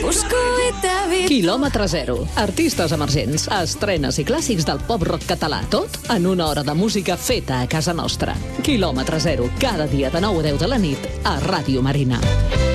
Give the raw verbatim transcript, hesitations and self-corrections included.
Busco i t'evito. Quilòmetre zero. Artistes emergents, estrenes i clàssics del pop-rock català. Tot en una hora de música feta a casa nostra. Quilòmetre zero. Cada dia de nou a deu de la nit a Ràdio Marina.